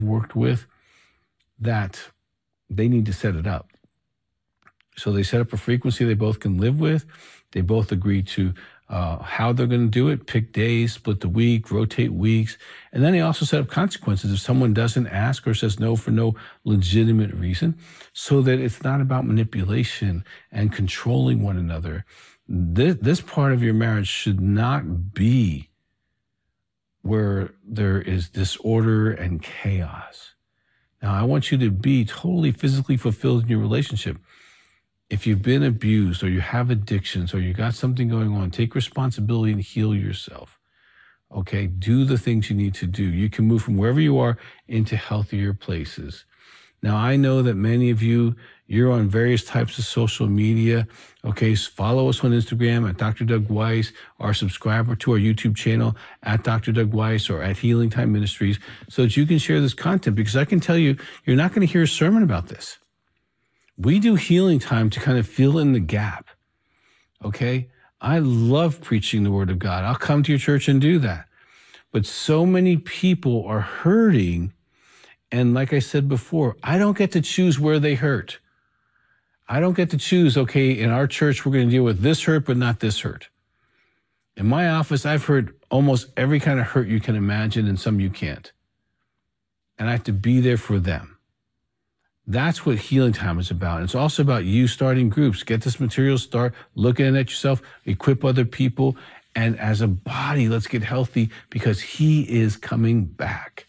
worked with that they need to set it up. So they set up a frequency they both can live with. They both agree to how they're going to do it, pick days, split the week, rotate weeks. And then they also set up consequences if someone doesn't ask or says no for no legitimate reason, so that it's not about manipulation and controlling one another. This part of your marriage should not be where there is disorder and chaos. Now, I want you to be totally physically fulfilled in your relationship. If you've been abused or you have addictions or you got something going on, take responsibility and heal yourself. Okay? Do the things you need to do. You can move from wherever you are into healthier places. Now, I know that many of you, you're on various types of social media. Okay, so follow us on Instagram at Dr. Doug Weiss, or subscribe to our YouTube channel at Dr. Doug Weiss or at Healing Time Ministries, so that you can share this content, because I can tell you, you're not going to hear a sermon about this. We do Healing Time to kind of fill in the gap. Okay, I love preaching the Word of God. I'll come to your church and do that. But so many people are hurting. And like I said before, I don't get to choose where they hurt. I don't get to choose, okay, in our church, we're going to deal with this hurt, but not this hurt. In my office, I've heard almost every kind of hurt you can imagine, and some you can't. And I have to be there for them. That's what Healing Time is about. It's also about you starting groups. Get this material, start looking at yourself, equip other people. And as a body, let's get healthy, because He is coming back.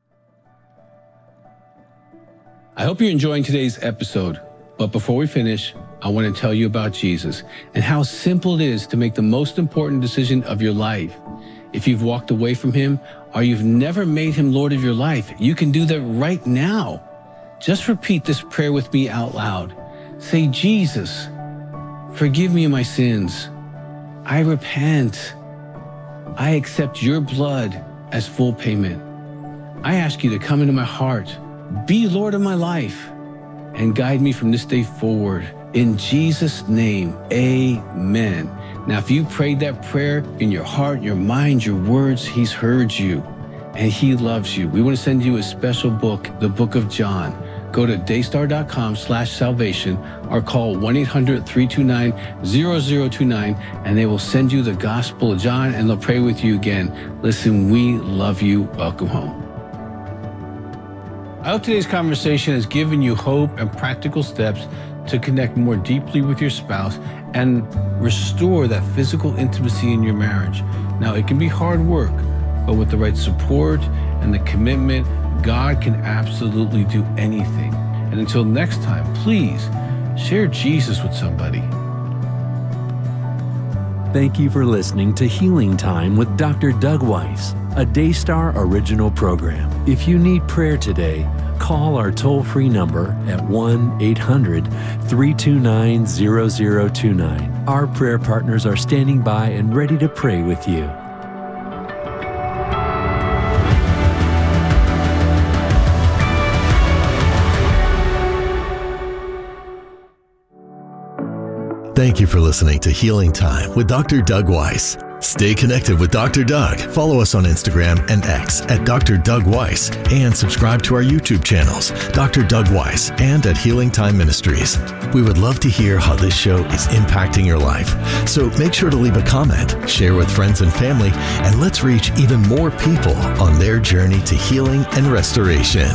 I hope you're enjoying today's episode. But before we finish, I want to tell you about Jesus and how simple it is to make the most important decision of your life. If you've walked away from Him or you've never made Him Lord of your life, you can do that right now. Just repeat this prayer with me out loud. Say, Jesus, forgive me my sins. I repent. I accept your blood as full payment. I ask you to come into my heart, be Lord of my life, and guide me from this day forward. In Jesus' name, amen. Now, if you prayed that prayer in your heart, your mind, your words, He's heard you and He loves you. We want to send you a special book, the Book of John. Go to daystar.com/salvation or call 1-800-329-0029 and they will send you the Gospel of John and they'll pray with you again. Listen, we love you. Welcome home. I hope today's conversation has given you hope and practical steps to connect more deeply with your spouse and restore that physical intimacy in your marriage. Now, it can be hard work, but with the right support and the commitment, God can absolutely do anything. And until next time, please share Jesus with somebody. Thank you for listening to Healing Time with Dr. Doug Weiss, a Daystar original program. If you need prayer today, call our toll-free number at 1-800-329-0029. Our prayer partners are standing by and ready to pray with you. Thank you for listening to Healing Time with Dr. Doug Weiss. Stay connected with Dr. Doug. Follow us on Instagram and X at Dr. Doug Weiss and subscribe to our YouTube channels, Dr. Doug Weiss and at Healing Time Ministries. We would love to hear how this show is impacting your life. So make sure to leave a comment, share with friends and family, and let's reach even more people on their journey to healing and restoration.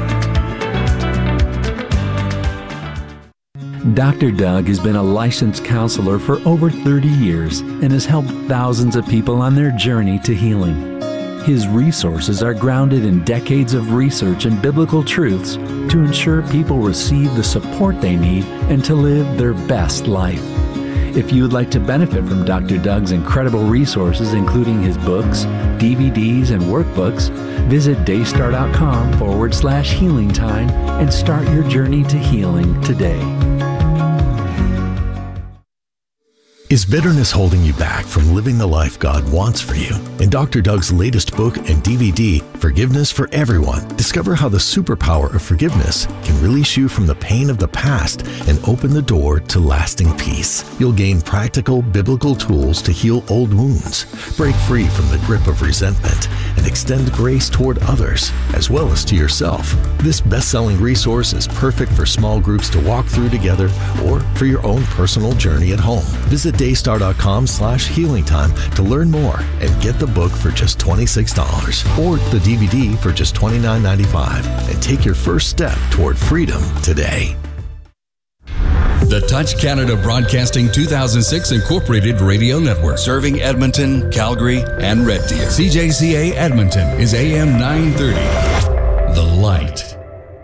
Dr. Doug has been a licensed counselor for over 30 years and has helped thousands of people on their journey to healing. His resources are grounded in decades of research and biblical truths to ensure people receive the support they need and to live their best life. If you would like to benefit from Dr. Doug's incredible resources, including his books, DVDs, and workbooks, visit daystar.com/healing time and start your journey to healing today. Is bitterness holding you back from living the life God wants for you? In Dr. Doug's latest book and DVD, Forgiveness for Everyone, discover how the superpower of forgiveness can release you from the pain of the past and open the door to lasting peace. You'll gain practical biblical tools to heal old wounds, break free from the grip of resentment, and extend grace toward others, as well as to yourself. This best-selling resource is perfect for small groups to walk through together or for your own personal journey at home. Visit daystar.com/healingtime to learn more and get the book for just $26 or the DVD for just $29.95 and take your first step toward freedom today. The Touch Canada Broadcasting 2006 Incorporated Radio Network, serving Edmonton, Calgary, and Red Deer. CJCA Edmonton is AM 930. The Light.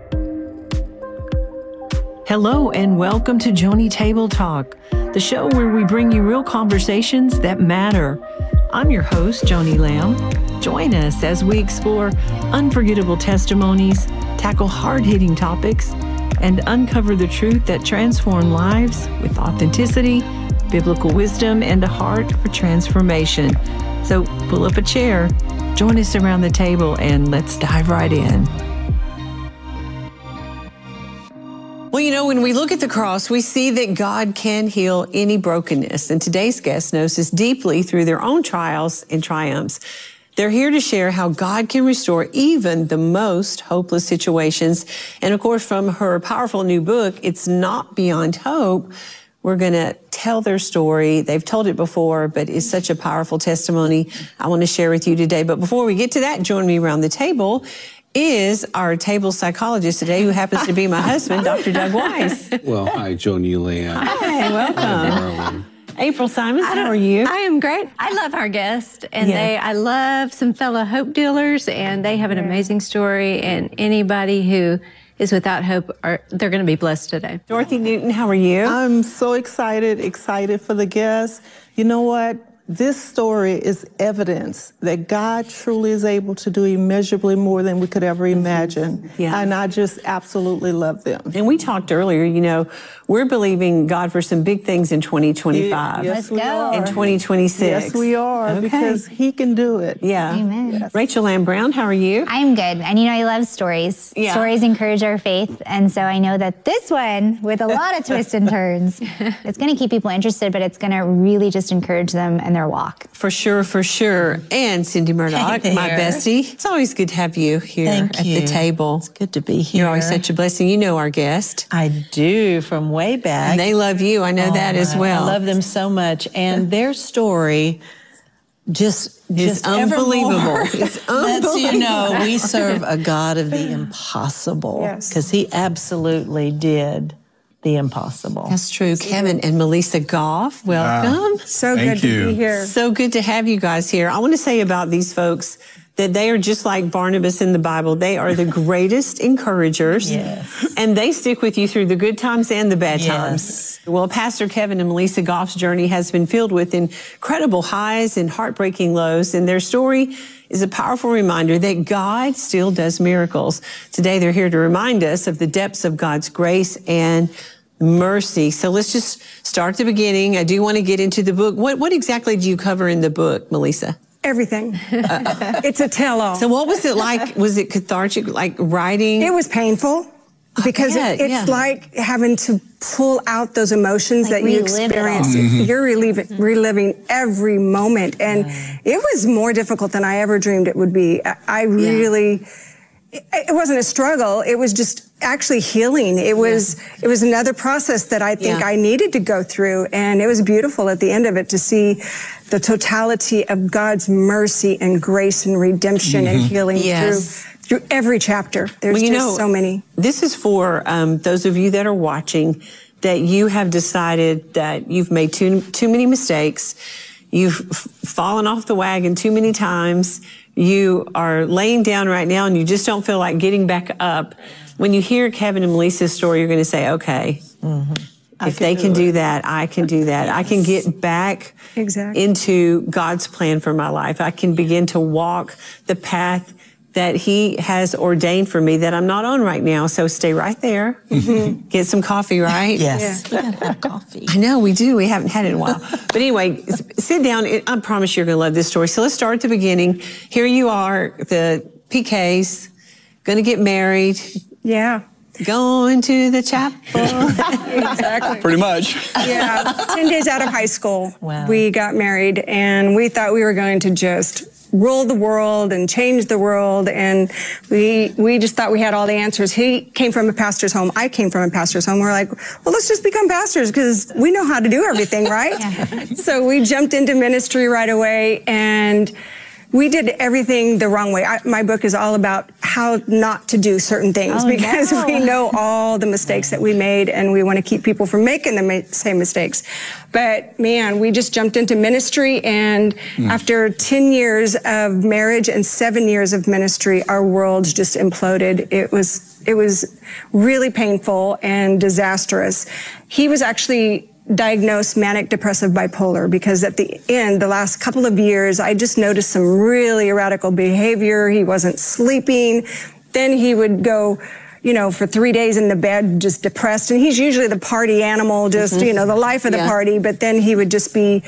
Hello and welcome to Joni Table Talk, the show where we bring you real conversations that matter. I'm your host, Joni Lamb. Join us as we explore unforgettable testimonies, tackle hard-hitting topics, and uncover the truth that transforms lives with authenticity, biblical wisdom, and a heart for transformation. So pull up a chair, join us around the table, and let's dive right in. Well, you know, when we look at the cross, we see that God can heal any brokenness. And today's guest knows this deeply through their own trials and triumphs. They're here to share how God can restore even the most hopeless situations. And of course, from her powerful new book, It's Not Beyond Hope, we're going to tell their story. They've told it before, but it's such a powerful testimony I want to share with you today. But before we get to that, join me around the table is our table psychologist today, who happens to be my husband, Dr. Doug Weiss. Well, hi, Joni Lamb. Hi, welcome. April Simons, how are you? I am great. I love our guest, and I love some fellow hope dealers, and they have an amazing story, and anybody who is without hope, they're going to be blessed today. Dorothy Newton, how are you? I'm so excited for the guests. You know what? This story is evidence that God truly is able to do immeasurably more than we could ever imagine. Yeah. And I just absolutely love them. And we talked earlier, you know, we're believing God for some big things in 2025. Yes, we go. are. And 2026. Yes, we are, because He can do it. Yeah. Amen. Yes. Rachel Ann Brown, how are you? I'm good. And you know, I love stories. Yeah. Stories encourage our faith. And so I know that this one, with a lot of twists and turns, it's going to keep people interested, but it's going to really just encourage them in their walk. For sure, for sure. And Cindy Murdoch, Hey my there. bestie. It's always good to have you here Thank at you. the table. It's good to be here. You're always such a blessing. You know our guest. I do, from way back. And they love you. I know that as well. I love them so much. And their story just unbelievable. evermore It's lets you know unbelievable. we serve a God of the impossible. Yes. Because He absolutely did the impossible. That's true. Kevin and Melissa Goff, welcome. So good to be here. So good to have you guys here. I want to say about these folks that they are just like Barnabas in the Bible. They are the greatest encouragers. Yes. And they stick with you through the good times and the bad Yes. times. Well, Pastor Kevin and Melissa Goff's journey has been filled with incredible highs and heartbreaking lows. And their story is a powerful reminder that God still does miracles. Today, they're here to remind us of the depths of God's grace and mercy. So let's just start at the beginning. I do want to get into the book. What exactly do you cover in the book, Melissa? Everything. It's a tell-all. So what was it like? Was it cathartic, like writing? It was painful because bet, it's yeah. like having to pull out those emotions Like that you relive it all. experience. You're reliving every moment. And it was more difficult than I ever dreamed it would be. I really... It wasn't a struggle. It was just actually healing. It was another process that I think I needed to go through. And it was beautiful at the end of it to see the totality of God's mercy and grace and redemption and healing through every chapter. There's so many. This is for those of you that are watching, that you have decided that you've made too many mistakes. You've fallen off the wagon too many times. You are laying down right now and you just don't feel like getting back up. When you hear Kevin and Melissa's story, you're going to say, okay, if they can do that, I can do that. I can get back into God's plan for my life. I can begin to walk the path that he has ordained for me that I'm not on right now. So stay right there. Get some coffee, right? Yes. We gotta have coffee. I know, we do. We haven't had it in a while. But anyway, sit down. I promise you're going to love this story. So let's start at the beginning. Here you are, the PKs, going to get married. Yeah. Going to the chapel. Exactly. Pretty much. Yeah. 10 days out of high school, Wow. we got married, and we thought we were going to just rule the world and change the world, and we just thought we had all the answers. He came from a pastor's home. I came from a pastor's home. We're like, well, let's just become pastors because we know how to do everything, right? So we jumped into ministry right away, and we did everything the wrong way. My book is all about how not to do certain things because we know all the mistakes that we made, and we want to keep people from making the same mistakes. But man, we just jumped into ministry, and after 10 years of marriage and 7 years of ministry, our worlds just imploded. It was really painful and disastrous. He was actually diagnosed manic depressive bipolar because at the end, the last couple of years, I just noticed some really radical behavior. He wasn't sleeping. Then he would go, for 3 days in the bed, just depressed. And he's usually the party animal, just, the life of the party. But then he would just be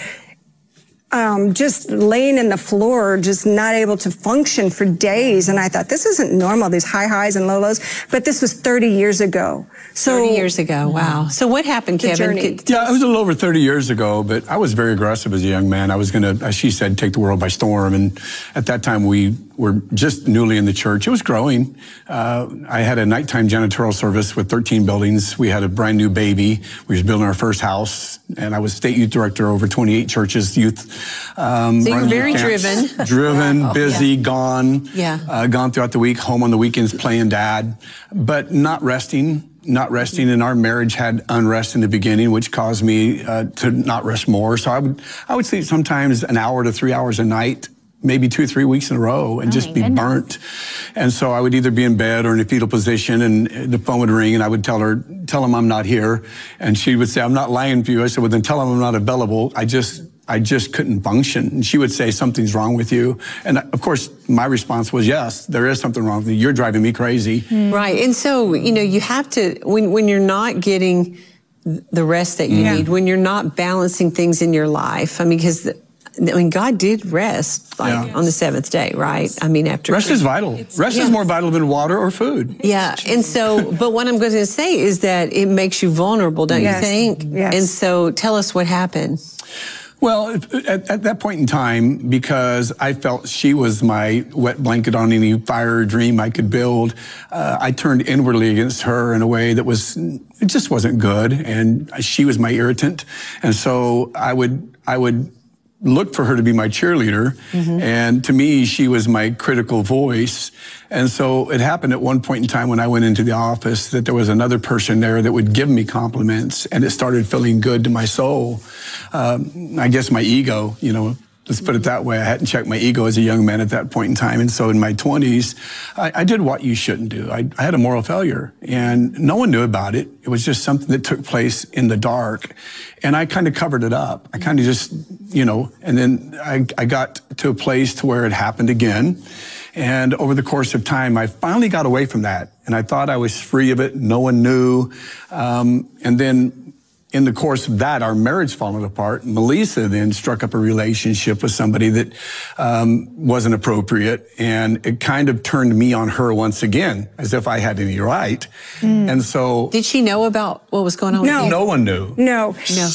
just laying in the floor, just not able to function for days. And I thought, this isn't normal, these high highs and low lows. But this was 30 years ago. So 30 years ago, wow. So what happened, Kevin? Yeah, it was a little over 30 years ago, but I was very aggressive as a young man. I was going to, as she said, take the world by storm. And at that time, we were just newly in the church. It was growing. I had a nighttime janitorial service with 13 buildings. We had a brand new baby. We was building our first house, and I was state youth director over 28 churches, youth. So you're very driven. Driven, busy, gone. Yeah. Gone throughout the week, home on the weekends playing dad, but not resting. And our marriage had unrest in the beginning, which caused me to not rest more. So I would sleep sometimes an hour to 3 hours a night, maybe 2 or 3 weeks in a row, and just be burnt. And so I would either be in bed or in a fetal position, and the phone would ring, and I would tell him I'm not here. And she would say, I'm not lying to you. I said, well, then tell him I'm not available. I just couldn't function. And she would say, something's wrong with you. And of course, my response was, yes, there is something wrong with you. You're driving me crazy. Right. And so, you have to, when you're not getting the rest that you need, when you're not balancing things in your life, because God did rest on the seventh day, right? After rest is vital. Rest is more vital than water or food. Yeah. And so, but what I'm going to say is that it makes you vulnerable, don't you think? Yes. And so tell us what happened. Well, at that point in time, because I felt she was my wet blanket on any fire or dream I could build, I turned inwardly against her in a way that it just wasn't good, and she was my irritant. And so I would look for her to be my cheerleader, and to me, she was my critical voice. And so it happened at one point in time when I went into the office that there was another person there that would give me compliments, and it started feeling good to my soul. I guess my ego, let's put it that way. I hadn't checked my ego as a young man at that point in time. And so in my 20s, I did what you shouldn't do. I had a moral failure, and no one knew about it. It was just something that took place in the dark. And I kind of covered it up. I kind of just, and then I got to a place to where it happened again. And over the course of time, I finally got away from that. And I thought I was free of it. No one knew. And then in the course of that, our marriage falling apart. Melissa then struck up a relationship with somebody that wasn't appropriate, and it kind of turned me on her once again, as if I had any right. And so, did she know about what was going on? No. with you? No one knew. No.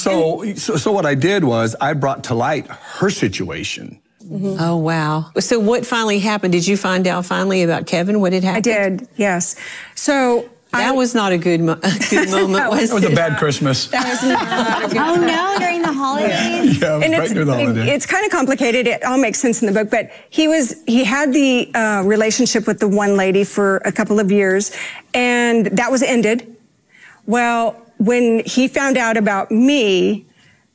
So what I did was I brought to light her situation. Oh, wow. So what finally happened? Did you find out finally about Kevin? What had happened? I did, yes. So that was not a good moment, was it? It was a bad Christmas. That was not a good Oh no, during the holidays? Yeah, and right near the holiday. It's kind of complicated. It all makes sense in the book, but he had the relationship with the one lady for a couple of years, and that was ended. Well, when he found out about me,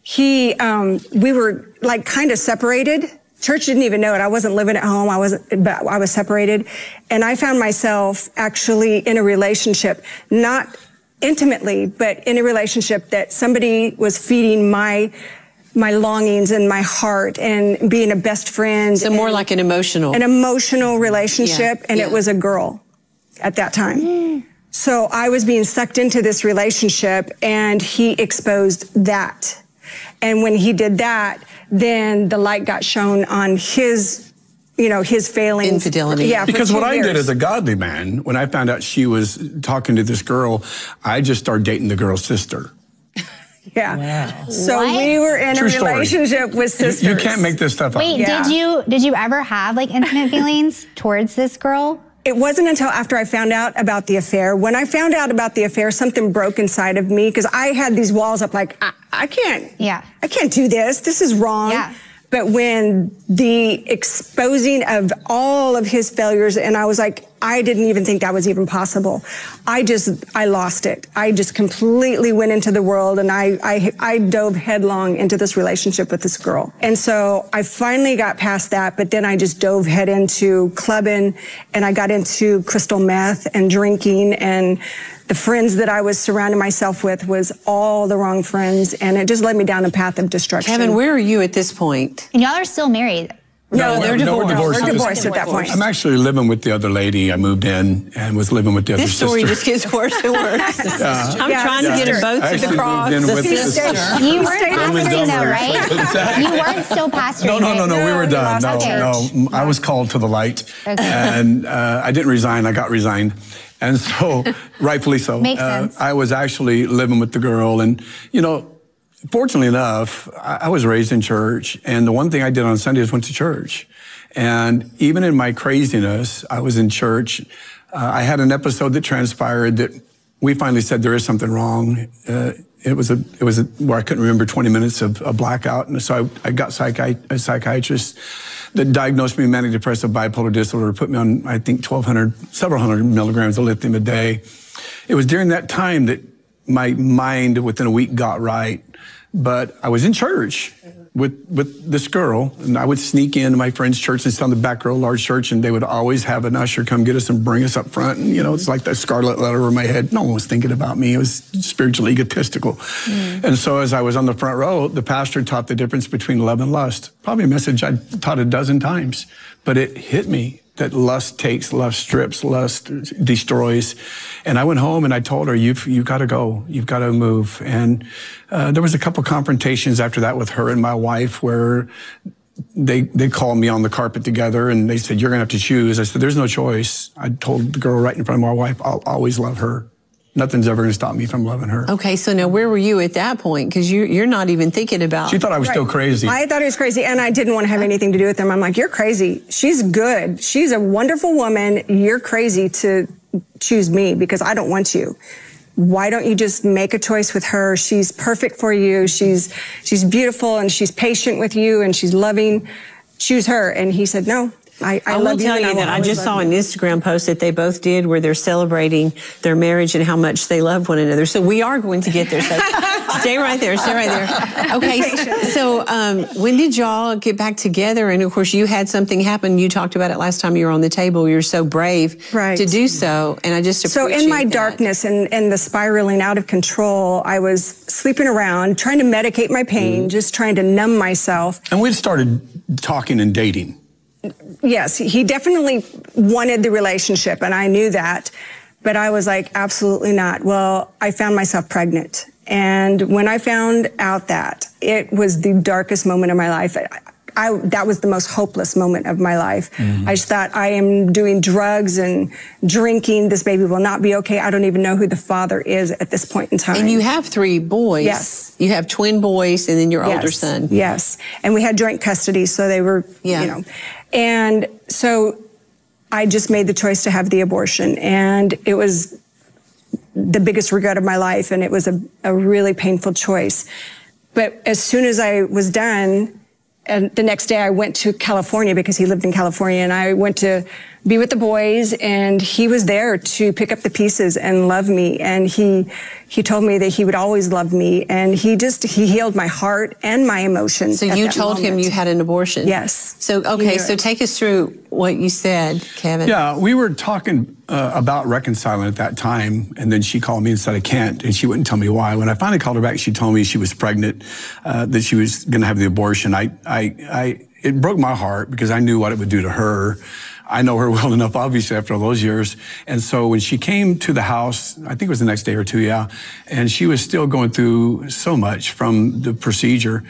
we were like kind of separated. Church didn't even know it. I wasn't living at home. But I was separated. And I found myself actually in a relationship, not intimately, but in a relationship that somebody was feeding my my longings and my heart and being a best friend. So more like an emotional relationship, and it was a girl at that time. So I was being sucked into this relationship, and he exposed that. And when he did that, then the light got shown on his, his failings. Infidelity. Yeah, because what I years. did as a godly man, when I found out she was talking to this girl, I just started dating the girl's sister. Yeah. Wow. So What? we were in True a story. relationship with sisters. You can't make this stuff up. Wait, did you ever have like intimate feelings towards this girl? It wasn't until after I found out about the affair. When I found out about the affair, something broke inside of me because I had these walls up like, I can't do this. This is wrong. Yeah. But when the exposing of all of his failures, and I was like, I didn't even think that was even possible. I lost it. I just completely went into the world, and I dove headlong into this relationship with this girl. And so I finally got past that, but then I just dove head into clubbing, and I got into crystal meth and drinking, and the friends that I was surrounding myself with was all the wrong friends, and it just led me down a path of destruction. Kevin, where are you at this point? And y'all are still married. No, they're divorced. divorced. We're divorced at that point. I'm actually living with the other lady. I moved in and was living with the other This sister. story just gets worse and worse. I'm trying to get them both to the cross. You weren't pastoring though, right? You weren't still pastoring. No, we were done. No, I was called to the light. Okay. And I didn't resign. I got resigned. And so, rightfully so. Makes sense. I was actually living with the girl. And, fortunately enough, I was raised in church, and the one thing I did on Sunday is went to church. And even in my craziness, I was in church. I had an episode that transpired that we finally said there is something wrong. It was where I couldn't remember 20 minutes of a blackout, and so I got a psychiatrist that diagnosed me manic depressive bipolar disorder, put me on, I think, several hundred milligrams of lithium a day. It was during that time that my mind within a week got right. But I was in church with this girl, and I would sneak into my friend's church and sit on the back row, large church, and they would always have an usher come get us and bring us up front. And, it's like that scarlet letter over my head. No one was thinking about me. It was spiritually egotistical. And so as I was on the front row, the pastor taught the difference between love and lust. Probably a message I taught a dozen times, but it hit me that lust takes, lust strips, lust destroys. And I went home and I told her, you've got to go. You've got to move. And there was a couple confrontations after that with her and my wife where they called me on the carpet together and they said, you're going to have to choose. I said, there's no choice. I told the girl right in front of my wife, I'll always love her. Nothing's ever going to stop me from loving her. Okay, so now where were you at that point? Because you're not even thinking about... She thought I was still crazy. I thought he was crazy, and I didn't want to have anything to do with him. I'm like, you're crazy. She's good. She's a wonderful woman. You're crazy to choose me because I don't want you. Why don't you just make a choice with her? She's perfect for you. She's beautiful, and she's patient with you, and she's loving. Choose her. And he said, no. I will tell you that I just saw an Instagram post that they both did where they're celebrating their marriage and how much they love one another. So we are going to get there. So stay right there. Stay right there. Okay. So when did y'all get back together? And of course, you had something happen. You talked about it last time you were on the table. You were so brave to do so. And I just appreciate So in my that. darkness and the spiraling out of control, I was sleeping around, trying to medicate my pain, just trying to numb myself. And we'd started talking and dating. Yes, he definitely wanted the relationship, and I knew that, but I was like, absolutely not. Well, I found myself pregnant, and when I found out that, it was the darkest moment of my life. That was the most hopeless moment of my life. I just thought, I am doing drugs and drinking. This baby will not be okay. I don't even know who the father is at this point in time. And you have 3 boys. Yes. You have twin boys and then your older son. Yes. And we had joint custody, so they were, And so I just made the choice to have the abortion. And it was the biggest regret of my life, and it was a really painful choice. But as soon as I was done, and the next day I went to California because he lived in California, and I went to be with the boys, and he was there to pick up the pieces and love me. And he told me that he would always love me, and he healed my heart and my emotions. So you told him you had an abortion? Yes. So, okay, so take us through what you said, Kevin. Yeah, we were talking about reconciling at that time, and then she called me and said, I can't, and she wouldn't tell me why. When I finally called her back, she told me she was pregnant, that she was going to have the abortion. It broke my heart because I knew what it would do to her. I know her well enough, obviously, after all those years. And so when she came to the house, I think it was the next day or two, yeah, and she was still going through so much from the procedure,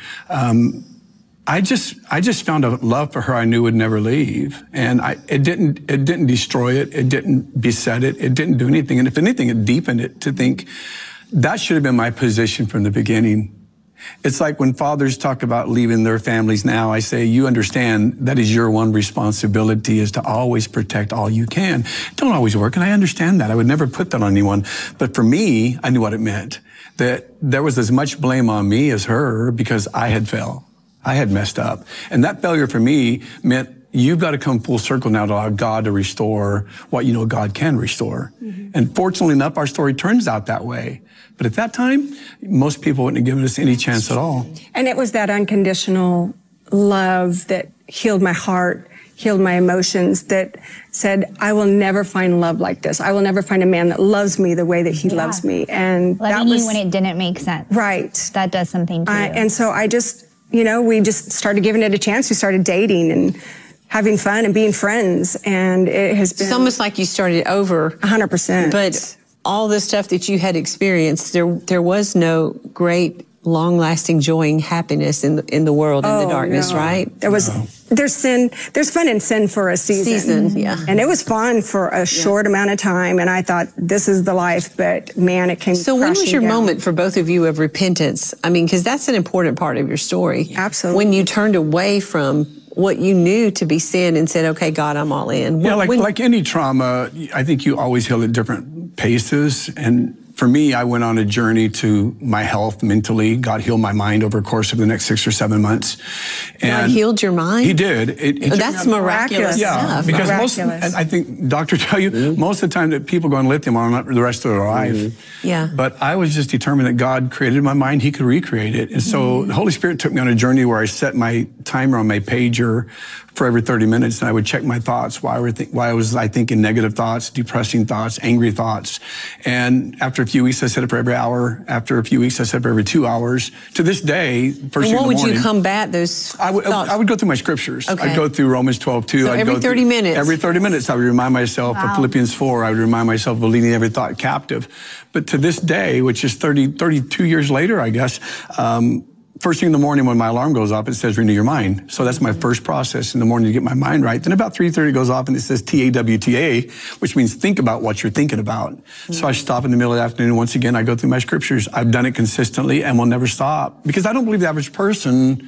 I just found a love for her I knew would never leave. And it didn't destroy it. It didn't beset it. It didn't do anything. And if anything, it deepened it to think that should have been my position from the beginning. It's like when fathers talk about leaving their families now, I say, you understand that is your one responsibility, is to always protect all you can. It don't always work, and I understand that. I would never put that on anyone. But for me, I knew what it meant, that there was as much blame on me as her because I had failed. I had messed up. And that failure for me meant you've got to come full circle now to allow God to restore what you know God can restore. Mm-hmm. And fortunately enough, our story turns out that way. But at that time, most people wouldn't have given us any chance at all. And it was that unconditional love that healed my heart, healed my emotions, that said, I will never find love like this. I will never find a man that loves me the way that he loves me. And loving that was you when it didn't make sense. Right. That does something to you. And so I just, we just started giving it a chance. We started dating and having fun and being friends. And it has been... It's almost like you started over. 100%. But all the stuff that you had experienced, there was no great, long-lasting joy and happiness in the world, in the darkness, right? There's sin, there's fun in sin for a season. Yeah. And it was fun for a short amount of time, and I thought, this is the life, but man, it came So when was your down. moment for both of you of repentance? I mean, because that's an important part of your story. Absolutely. When you turned away from what you knew to be sin and said, okay, God, I'm all in. Yeah, like any trauma, I think you always heal at different paces. And for me, I went on a journey to my health mentally. God healed my mind over the course of the next 6 or 7 months. And God healed your mind? He did. That's miraculous stuff. Because I think, doctor tell you, most of the time that people go on lithium are not the rest of their life. Yeah. But I was just determined that God created my mind, He could recreate it. And so the Holy Spirit took me on a journey where I set my timer on my pager for every 30 minutes, and I would check my thoughts. Why was I thinking negative thoughts, depressing thoughts, angry thoughts? And after a few weeks, I set it for every hour. After a few weeks, I set it for every 2 hours. To this day, first thing in the morning. And what would you combat those thoughts? I would go through my scriptures. Okay. I'd go through Romans 12:2. So every 30 minutes? Every 30 minutes, I would remind myself of Philippians 4. I would remind myself of leading every thought captive. But to this day, which is 32 years later, I guess, first thing in the morning when my alarm goes off, it says renew your mind. So that's my first process in the morning to get my mind right. Then about 3:30 goes off and it says TAWTA, which means think about what you're thinking about. So I stop in the middle of the afternoon. Once again, I go through my scriptures. I've done it consistently and will never stop, because I don't believe the average person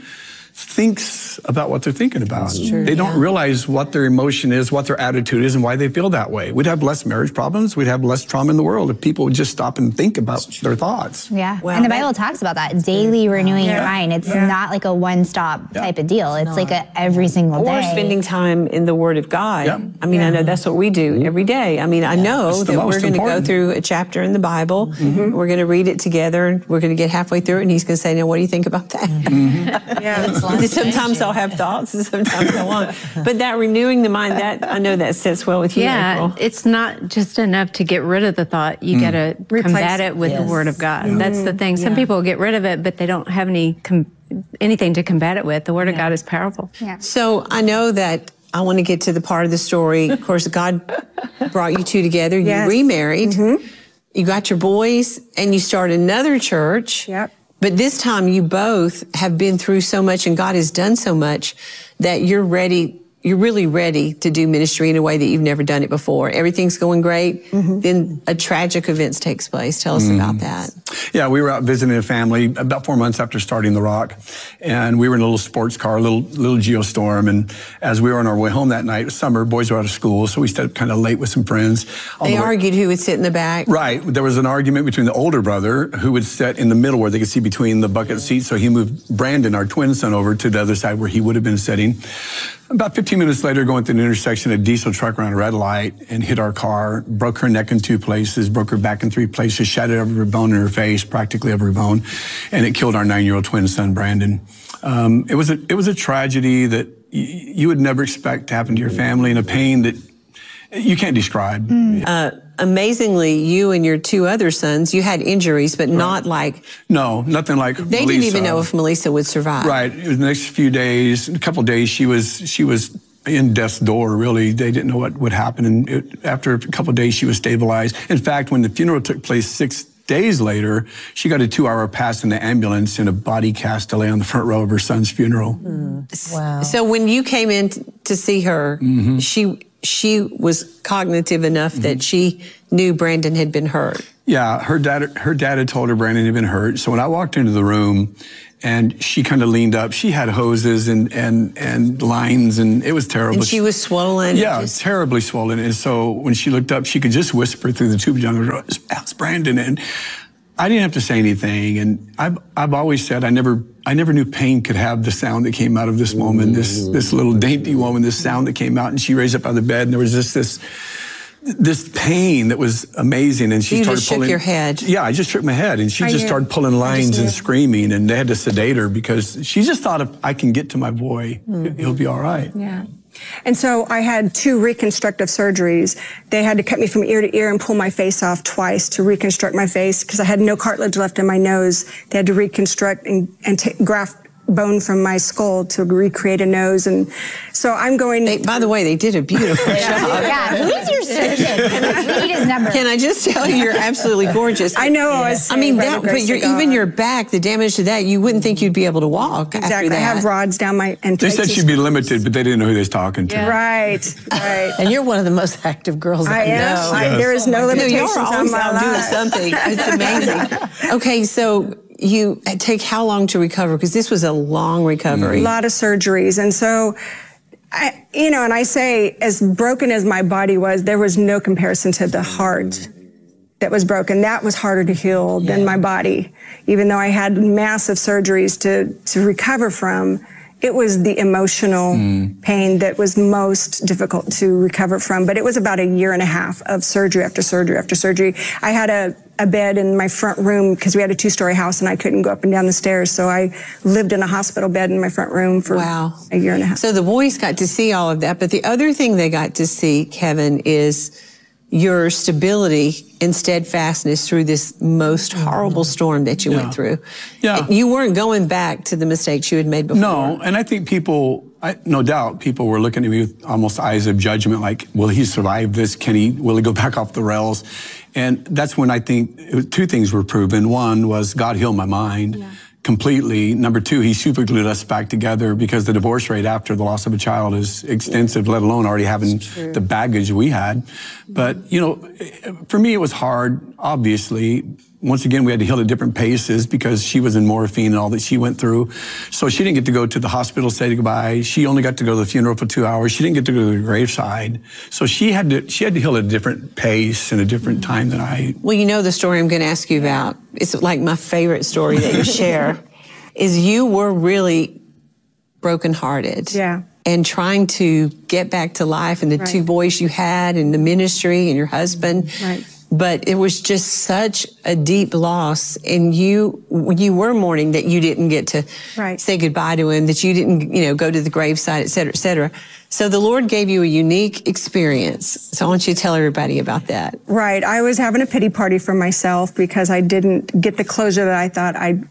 thinks about what they're thinking about. They don't realize what their emotion is, what their attitude is, and why they feel that way. We'd have less marriage problems. We'd have less trauma in the world if people would just stop and think about their thoughts. Yeah. And the Bible talks about that, daily renewing your mind. It's not like a one-stop type of deal. It's like a every single day. Or spending time in the Word of God. I mean, I know that's what we do every day. I mean, I know that we're going to go through a chapter in the Bible. We're going to read it together, and we're going to get halfway through it, and He's going to say, now, what do you think about that? Sometimes I'll have thoughts, and sometimes I won't. But that renewing the mind, that I know that sits well with you, April. It's not just enough to get rid of the thought. You got to combat it with the Word of God. That's the thing. Some people get rid of it, but they don't have anything to combat it with. The Word of God is powerful. So I know that I want to get to the part of the story. Of course, God brought you two together. You remarried. You got your boys, and you started another church. But this time you both have been through so much, and God has done so much that you're really ready to do ministry in a way that you've never done it before. Everything's going great. Then a tragic event takes place. Tell us about that. Yeah, we were out visiting a family about 4 months after starting The Rock. And we were in a little sports car, a little Geostorm. And as we were on our way home that night, it was summer, boys were out of school. So we stayed up kind of late with some friends. They argued who would sit in the back. Right. There was an argument between the older brother, who would sit in the middle where they could see between the bucket seats. So he moved Brandon, our twin son, over to the other side where he would have been sitting. About 15 minutes later, going through an intersection, a diesel truck ran a red light and hit our car, broke her neck in 2 places, broke her back in 3 places, shattered every bone in her face, practically every bone, and it killed our 9-year-old twin son, Brandon. It was a tragedy that you would never expect to happen to your family, and a pain that you can't describe. Amazingly, you and your 2 other sons, you had injuries, but not like... No, nothing like Melissa. They didn't even know if Melissa would survive. Right. It was the next few days, a couple of days, she was in death's door, really. They didn't know what would happen. And after a couple of days, she was stabilized. In fact, when the funeral took place 6 days later, she got a 2-hour pass in the ambulance in a body cast to lay on the front row of her son's funeral. Wow. So when you came in to see her, she was cognitive enough that she knew Brandon had been hurt. Yeah, her dad had told her Brandon had been hurt. So when I walked into the room and she kind of leaned up, she had hoses and lines, and it was terrible. And she was swollen. Yeah, terribly swollen. And so when she looked up, she could just whisper through the tube jungle, "That's Brandon." And I didn't have to say anything. And I've always said I never knew pain could have the sound that came out of this woman, this little dainty woman, this sound that came out. And she raised up out of the bed, and there was just this pain that was amazing. And she started pulling. You just shook your head. Yeah, I just shook my head, and she just started pulling lines and screaming, and they had to sedate her because she just thought, if I can get to my boy, he'll be all right. Yeah. And so I had 2 reconstructive surgeries. They had to cut me from ear to ear and pull my face off twice to reconstruct my face because I had no cartilage left in my nose. They had to reconstruct and graft bone from my skull to recreate a nose. And so I'm going... by the way, they did a beautiful job. Yeah, who's your surgeon? We need his number. Can I just tell you, you're absolutely gorgeous. I know. I mean, but even your back, the damage to that, you wouldn't think you'd be able to walk after that. I have rods down my... They said she'd be limited, but they didn't know who they was talking to. Yeah. Right. And you're one of the most active girls I know. Yes. There is no limitations on my life. Doing something. It's amazing. Okay, so... You take how long to recover? Because this was a long recovery. A lot of surgeries. And so, and I say, as broken as my body was, there was no comparison to the heart that was broken. That was harder to heal than my body. Even though I had massive surgeries to recover from, it was the emotional pain that was most difficult to recover from. But it was about 1.5 years of surgery after surgery after surgery. I had a bed in my front room because we had a 2-story house and I couldn't go up and down the stairs. So I lived in a hospital bed in my front room for 1.5 years. So the boys got to see all of that. But the other thing they got to see, Kevin, is your stability and steadfastness through this most horrible storm that you went through. Yeah. You weren't going back to the mistakes you had made before. No, and I think no doubt people were looking at me with almost eyes of judgment, like, will he survive this? Will he go back off the rails? And that's when I think 2 things were proven. One was God healed my mind completely. Number 2, he superglued us back together because the divorce rate after the loss of a child is extensive, let alone already having the baggage we had. But, for me, it was hard, obviously. Once again, we had to heal at different paces because she was in morphine and all that she went through. So she didn't get to go to the hospital, say goodbye. She only got to go to the funeral for 2 hours. She didn't get to go to the graveside. So she had to heal at a different pace and a different time than I. Well, you know the story I'm going to ask you about. It's like my favorite story that you share, is you were really brokenhearted. Yeah. And trying to get back to life and the 2 boys you had and the ministry and your husband. Right. But it was just such a deep loss, and you were mourning that you didn't get to say goodbye to him, that you didn't, go to the graveside, et cetera, et cetera. So the Lord gave you a unique experience. So I want you to tell everybody about that. Right. I was having a pity party for myself because I didn't get the closure that I thought I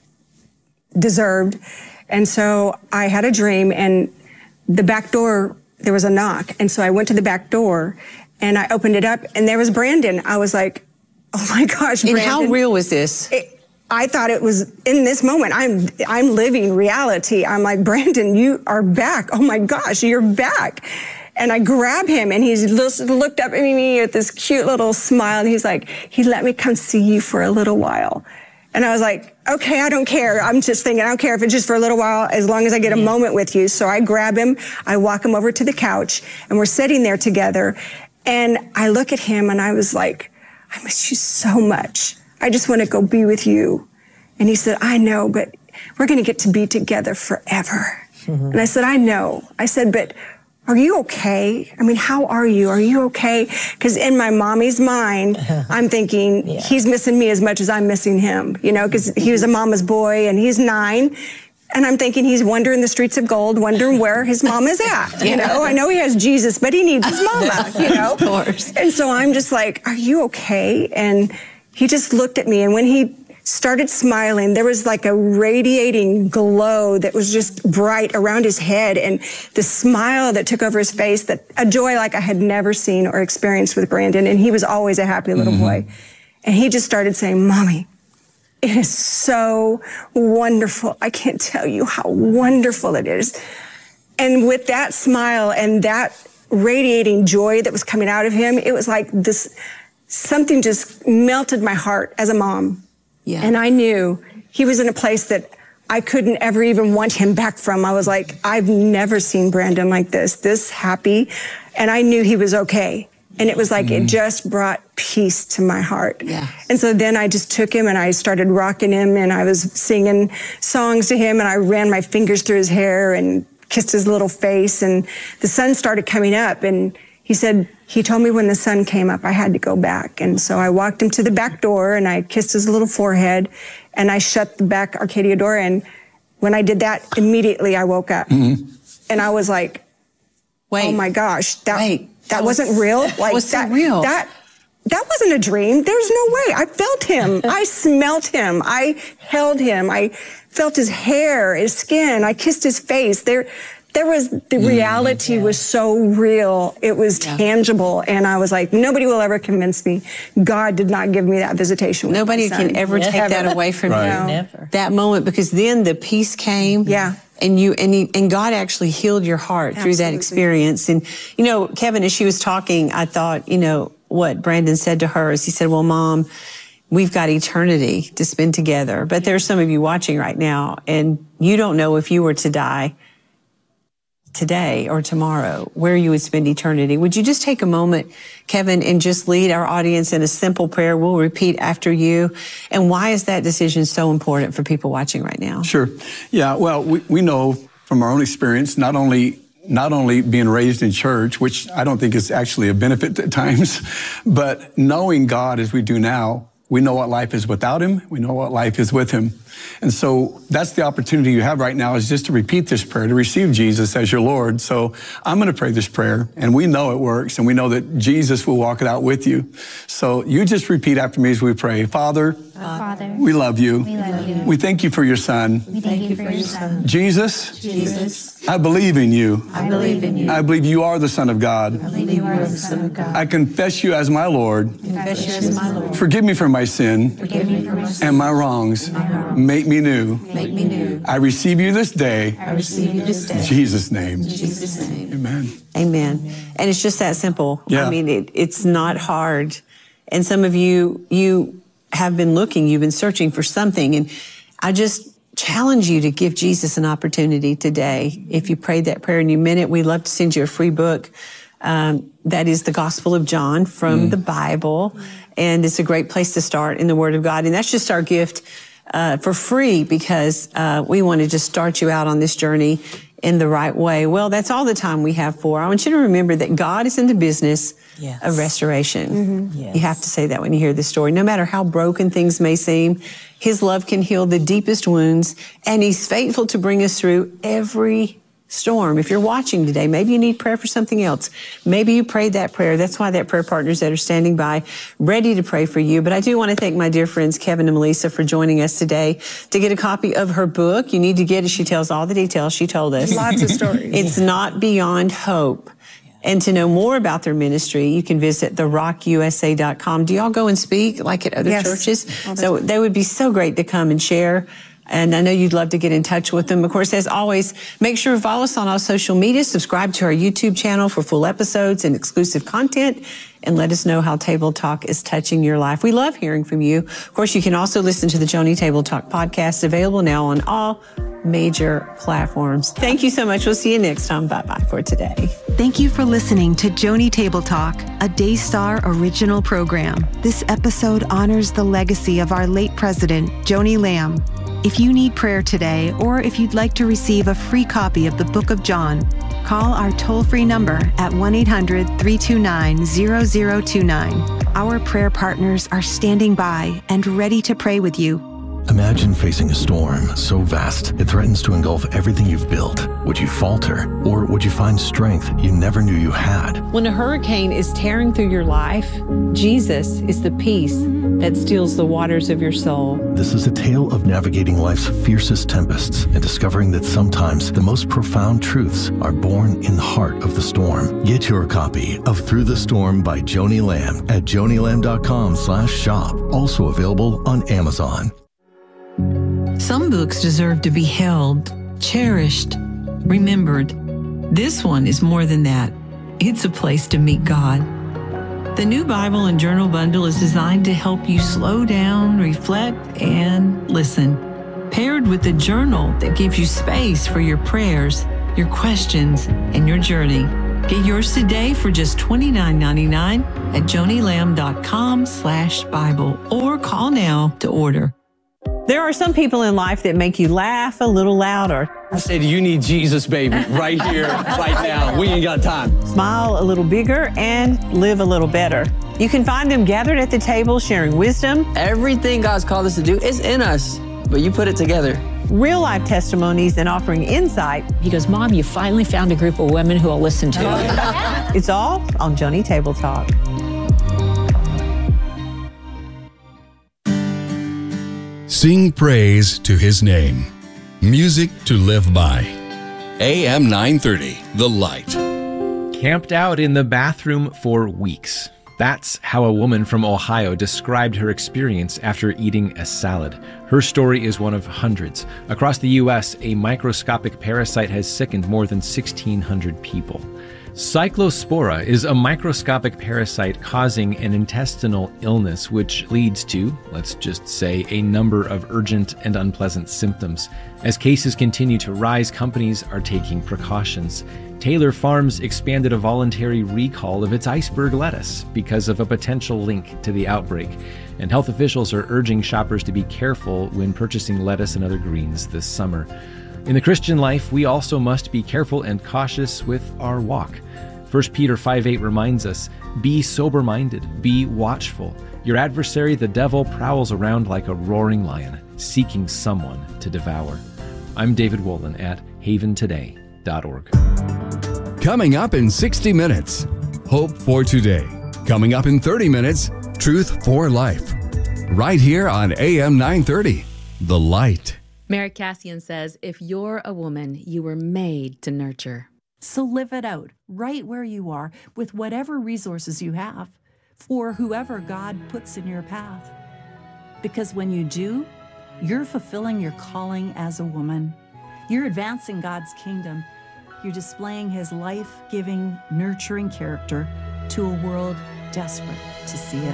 deserved. And so I had a dream, and the back door, there was a knock. And so I went to the back door, and I opened it up, and there was Brandon. I was like, oh my gosh, Brandon. And how real was this? I thought it was in this moment. I'm living reality. I'm like, Brandon, you are back. Oh my gosh, you're back. And I grab him, and he's looked up at me with this cute little smile, and he's like, he let me come see you for a little while. And I was like, okay, I don't care. I'm just thinking, I don't care if it's just for a little while, as long as I get a moment with you. So I grab him, I walk him over to the couch, and we're sitting there together. And I look at him, and I was like, I miss you so much. I just want to go be with you. And he said, I know, but we're going to get to be together forever. And I said, I know. I said, but are you okay? I mean, how are you? Are you okay? Because in my mommy's mind, I'm thinking he's missing me as much as I'm missing him, you know, because he was a mama's boy and he's 9. And I'm thinking he's wandering the streets of gold, wondering where his mama's at, you know? I know he has Jesus, but he needs his mama, you know? Of course. And so I'm just like, are you okay? And he just looked at me, and when he started smiling, there was like a radiating glow that was just bright around his head, and the smile that took over his face, that a joy like I had never seen or experienced with Brandon. And he was always a happy little boy. And he just started saying, Mommy, it is so wonderful. I can't tell you how wonderful it is. And with that smile and that radiating joy that was coming out of him, it was like this, something just melted my heart as a mom. Yeah. And I knew he was in a place that I couldn't ever even want him back from. I was like, I've never seen Brandon like this happy. And I knew he was okay. And it was like, it just brought peace to my heart. Yeah. And so then I just took him and I started rocking him, and I was singing songs to him, and I ran my fingers through his hair and kissed his little face, and the sun started coming up, and he said, he told me when the sun came up, I had to go back. And so I walked him to the back door, and I kissed his little forehead, and I shut the back Arcadia door. And when I did that, immediately I woke up. And I was like, oh my gosh, that wasn't real. Like was that real? That wasn't a dream. There's no way. I felt him. I smelt him. I held him. I felt his hair, his skin. I kissed his face. There was, the reality was so real. It was tangible. And I was like, nobody will ever convince me. God did not give me that visitation. Nobody can ever take that away from you. Never. That moment, because then the peace came. Yeah. And God actually healed your heart through that experience. And, you know, Kevin, as she was talking, I thought, you know, what Brandon said to her is he said, well, Mom, we've got eternity to spend together. But there's some of you watching right now, and you don't know if you were to die today or tomorrow, where you would spend eternity. Would you just take a moment, Kevin, and just lead our audience in a simple prayer? We'll repeat after you. And why is that decision so important for people watching right now? Sure. Yeah, well, we know from our own experience, not only being raised in church, which I don't think is actually a benefit at times, but knowing God as we do now, we know what life is without him. We know what life is with him. And so that's the opportunity you have right now, is just to repeat this prayer, to receive Jesus as your Lord. So I'm going to pray this prayer, and we know it works, and we know that Jesus will walk it out with you. So you just repeat after me as we pray. Father, we love you. We love you. We thank you for your Son. We thank you for your Son. Jesus, I believe in you. I believe in you. I believe you are the Son of God. I believe you are the Son of God. I confess you as my Lord. Confess you as my Lord. Forgive me for my sin Forgive me for my sin and my wrongs. Make me new. Make me new. I receive you this day. I receive you this day. In Jesus' name. In Jesus' name. Amen. Amen. And it's just that simple. Yeah. I mean, it's not hard. And some of you have been looking, you've been searching for something. And I just challenge you to give Jesus an opportunity today. If you prayed that prayer and you meant it, we'd love to send you a free book. That is the Gospel of John from the Bible. And it's a great place to start in the Word of God. And that's just our gift for free, because we want to just start you out on this journey in the right way. Well, that's all the time we have for. I want you to remember that God is in the business of restoration. You have to say that when you hear this story. No matter how broken things may seem, his love can heal the deepest wounds, and he's faithful to bring us through every storm. If you're watching today, maybe you need prayer for something else. Maybe you prayed that prayer. That's why that prayer partners that are standing by, ready to pray for you. But I do want to thank my dear friends, Kevin and Melissa, for joining us today. To get a copy of her book, you need to get it. She tells all the details. She told us. Lots of stories. It's Not Beyond Hope. And to know more about their ministry, you can visit therockusa.com. Do y'all go and speak like at other churches? So they would be so great to come and share. And I know you'd love to get in touch with them. Of course, as always, make sure to follow us on all social media, subscribe to our YouTube channel for full episodes and exclusive content, and let us know how Table Talk is touching your life. We love hearing from you. Of course, you can also listen to the Joni Table Talk podcast, available now on all major platforms. Thank you so much. We'll see you next time. Bye-bye for today. Thank you for listening to Joni Table Talk, a Daystar original program. This episode honors the legacy of our late president, Joni Lamb. If you need prayer today, or if you'd like to receive a free copy of the Book of John, call our toll-free number at 1-800-329-0029. Our prayer partners are standing by and ready to pray with you. Imagine facing a storm so vast it threatens to engulf everything you've built. Would you falter, or would you find strength you never knew you had? When a hurricane is tearing through your life, Jesus is the peace that stills the waters of your soul. This is a tale of navigating life's fiercest tempests and discovering that sometimes the most profound truths are born in the heart of the storm. Get your copy of Through the Storm by Joni Lamb at jonilamb.com/shop. Also available on Amazon. Some books deserve to be held, cherished, remembered. This one is more than that. It's a place to meet God. The new Bible and Journal Bundle is designed to help you slow down, reflect, and listen. Paired with a journal that gives you space for your prayers, your questions, and your journey. Get yours today for just $29.99 at jonilamb.com/Bible or call now to order. There are some people in life that make you laugh a little louder. I said, you need Jesus, baby, right here, right now. We ain't got time. Smile a little bigger and live a little better. You can find them gathered at the table sharing wisdom. Everything God's called us to do is in us, but you put it together. Real life testimonies and offering insight. He goes, Mom, you finally found a group of women who will listen to you. It's all on Joni Table Talk. Sing praise to his name. Music to live by. AM 930, The Light. Camped out in the bathroom for weeks. That's how a woman from Ohio described her experience after eating a salad. Her story is one of hundreds. Across the U.S., a microscopic parasite has sickened more than 1,600 people. Cyclospora is a microscopic parasite causing an intestinal illness, which leads to, let's just say, a number of urgent and unpleasant symptoms. As cases continue to rise, companies are taking precautions. Taylor Farms expanded a voluntary recall of its iceberg lettuce because of a potential link to the outbreak. And health officials are urging shoppers to be careful when purchasing lettuce and other greens this summer. In the Christian life, we also must be careful and cautious with our walk. 1 Peter 5:8 reminds us, be sober-minded, be watchful. Your adversary, the devil, prowls around like a roaring lion, seeking someone to devour. I'm David Wolin at haventoday.org. Coming up in 60 minutes, Hope for Today. Coming up in 30 minutes, Truth for Life. Right here on AM 930, The Light. Mary Cassian says, if you're a woman, you were made to nurture. So live it out right where you are with whatever resources you have for whoever God puts in your path. Because when you do, you're fulfilling your calling as a woman. You're advancing God's kingdom. You're displaying his life-giving, nurturing character to a world desperate to see it.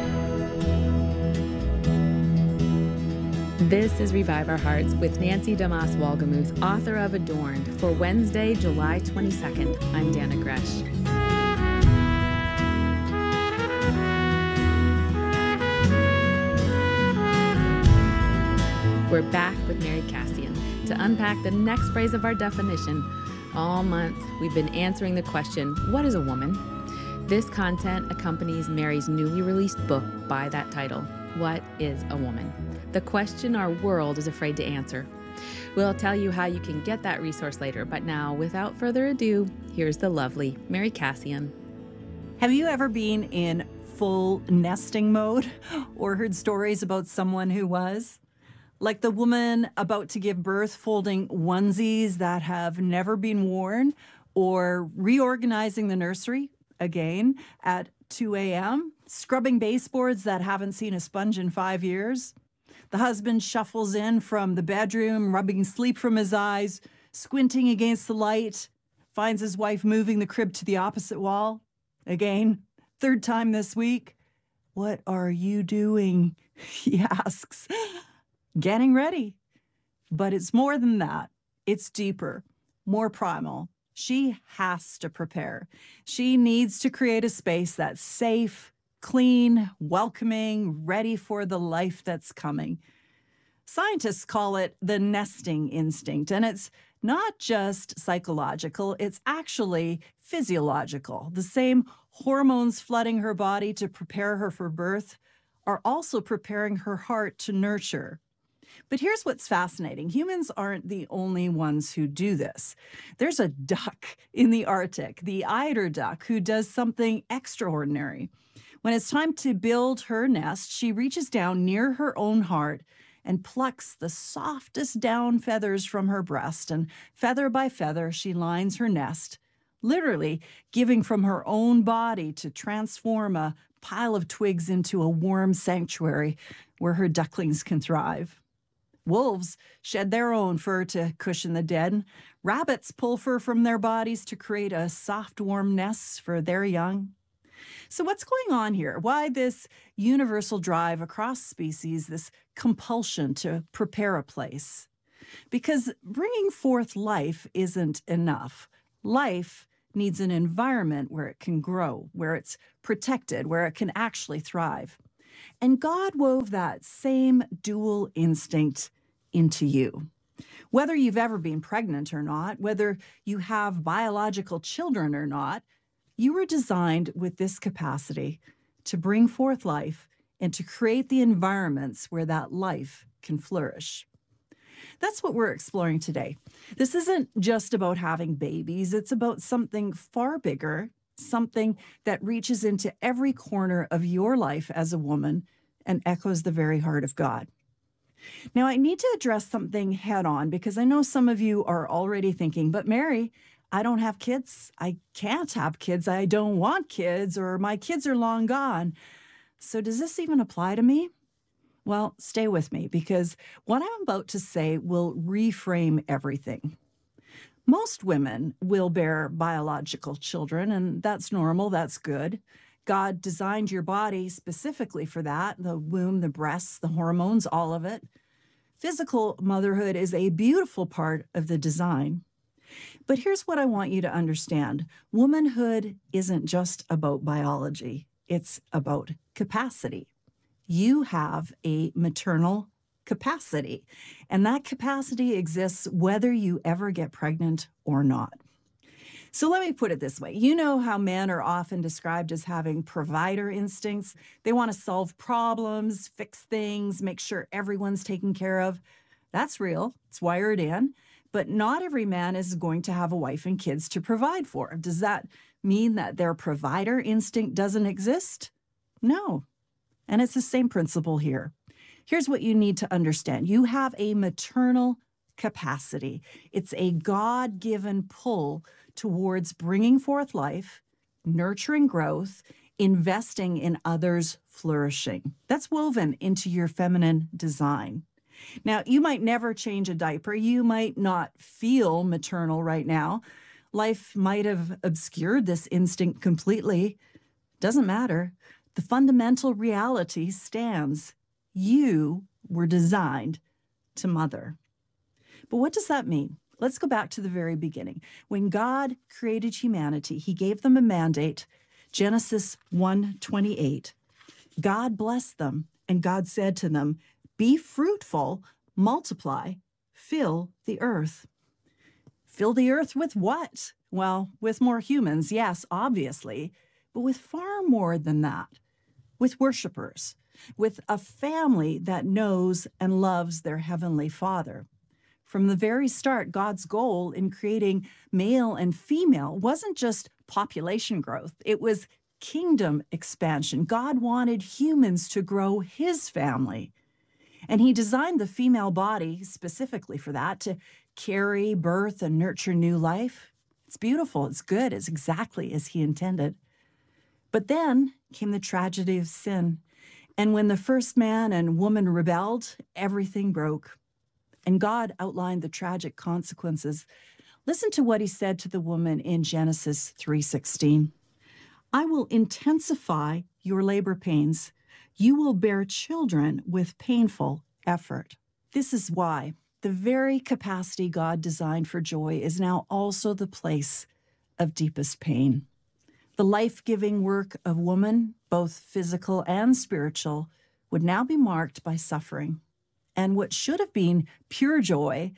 This is Revive Our Hearts with Nancy Damas Wolgemuth, author of Adorned, for Wednesday, July 22nd. I'm Dana Gresh. We're back with Mary Cassian to unpack the next phrase of our definition. All month, we've been answering the question, what is a woman? This content accompanies Mary's newly released book by that title, What is a Woman? The question our world is afraid to answer. We'll tell you how you can get that resource later, but now, without further ado, here's the lovely Mary Cassian. Have you ever been in full nesting mode or heard stories about someone who was? Like the woman about to give birth folding onesies that have never been worn, or reorganizing the nursery again at 2 a.m., scrubbing baseboards that haven't seen a sponge in 5 years. The husband shuffles in from the bedroom, rubbing sleep from his eyes, squinting against the light, finds his wife moving the crib to the opposite wall. Again, third time this week. What are you doing? He asks. Getting ready. But it's more than that. It's deeper, more primal. She has to prepare. She needs to create a space that's safe, clean, welcoming, ready for the life that's coming. Scientists call it the nesting instinct, and it's not just psychological, it's actually physiological. The same hormones flooding her body to prepare her for birth are also preparing her heart to nurture. But here's what's fascinating. Humans aren't the only ones who do this. There's a duck in the Arctic, the eider duck, who does something extraordinary. When it's time to build her nest, she reaches down near her own heart and plucks the softest down feathers from her breast, and feather by feather, she lines her nest, literally giving from her own body to transform a pile of twigs into a warm sanctuary where her ducklings can thrive. Wolves shed their own fur to cushion the dead. Rabbits pull fur from their bodies to create a soft, warm nest for their young. So what's going on here? Why this universal drive across species, this compulsion to prepare a place? Because bringing forth life isn't enough. Life needs an environment where it can grow, where it's protected, where it can actually thrive. And God wove that same dual instinct into you. Whether you've ever been pregnant or not, whether you have biological children or not, you were designed with this capacity to bring forth life and to create the environments where that life can flourish. That's what we're exploring today. This isn't just about having babies. It's about something far bigger, something that reaches into every corner of your life as a woman and echoes the very heart of God. Now, I need to address something head on because I know some of you are already thinking, but Mary, I don't have kids. I can't have kids. I don't want kids, or my kids are long gone. So does this even apply to me? Well, stay with me because what I'm about to say will reframe everything. Most women will bear biological children, and that's normal, that's good. God designed your body specifically for that, the womb, the breasts, the hormones, all of it. Physical motherhood is a beautiful part of the design. But here's what I want you to understand. Womanhood isn't just about biology. It's about capacity. You have a maternal capacity, and that capacity exists whether you ever get pregnant or not. So let me put it this way. You know how men are often described as having provider instincts. They want to solve problems, fix things, make sure everyone's taken care of. That's real. It's wired in. But not every man is going to have a wife and kids to provide for. Does that mean that their provider instinct doesn't exist? No. And it's the same principle here. Here's what you need to understand. You have a maternal capacity. It's a God-given pull towards bringing forth life, nurturing growth, investing in others' flourishing. That's woven into your feminine design. Now, you might never change a diaper. You might not feel maternal right now. Life might have obscured this instinct completely. Doesn't matter. The fundamental reality stands. You were designed to mother. But what does that mean? Let's go back to the very beginning. When God created humanity, he gave them a mandate, Genesis 1:28. God blessed them, and God said to them, "Be fruitful, multiply, fill the earth." Fill the earth with what? Well, with more humans, yes, obviously, but with far more than that. With worshipers, with a family that knows and loves their heavenly Father. From the very start, God's goal in creating male and female wasn't just population growth. It was kingdom expansion. God wanted humans to grow his family. And he designed the female body specifically for that, to carry, birth, and nurture new life. It's beautiful. It's good. It's exactly as he intended. But then came the tragedy of sin. And when the first man and woman rebelled, everything broke. And God outlined the tragic consequences. Listen to what he said to the woman in Genesis 3:16. "I will intensify your labor pains. You will bear children with painful effort." This is why the very capacity God designed for joy is now also the place of deepest pain. The life-giving work of woman, both physical and spiritual, would now be marked by suffering. And what should have been pure joy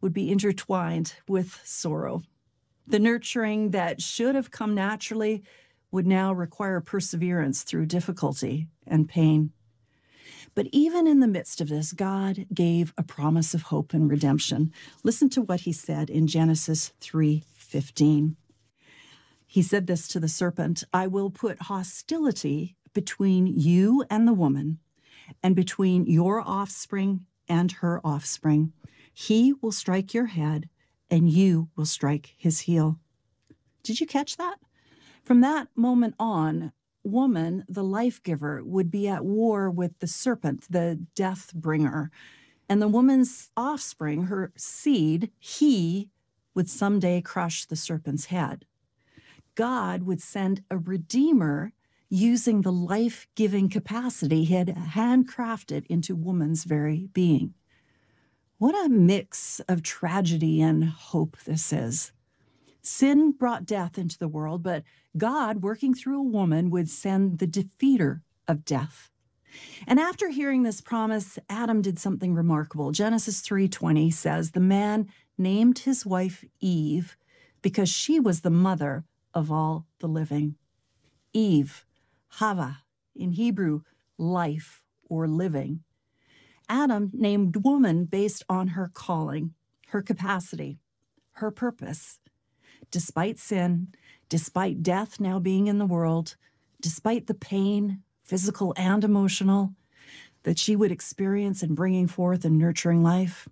would be intertwined with sorrow. The nurturing that should have come naturally would now require perseverance through difficulty and pain. But even in the midst of this, God gave a promise of hope and redemption. Listen to what he said in Genesis 3:15. He said this to the serpent, "I will put hostility between you and the woman, and between your offspring and her offspring. He will strike your head, and you will strike his heel." Did you catch that? From that moment on, woman, the life giver, would be at war with the serpent, the death bringer. And the woman's offspring, her seed, he would someday crush the serpent's head. God would send a redeemer using the life-giving capacity he had handcrafted into woman's very being. What a mix of tragedy and hope this is. Sin brought death into the world, but God, working through a woman, would send the defeater of death. And after hearing this promise, Adam did something remarkable. Genesis 3:20 says, "The man named his wife Eve because she was the mother of all the living." Eve, Hava, in Hebrew, life or living. Adam named woman based on her calling, her capacity, her purpose. Despite sin, despite death now being in the world, despite the pain, physical and emotional, that she would experience in bringing forth and nurturing life,